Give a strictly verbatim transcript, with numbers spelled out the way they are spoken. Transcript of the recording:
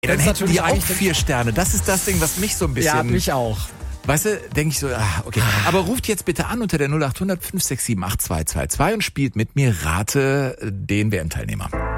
Dann Das ist hätten die natürlich auch eigentlich- vier Sterne. Das ist das Ding, was mich so ein bisschen... Ja, mich auch. Weißt du, denke ich so, ah, okay. Aber ruft jetzt bitte an unter der null acht hundert fünf sechs sieben acht zwei zwei zwei und spielt mit mir Rate den W M-Teilnehmer.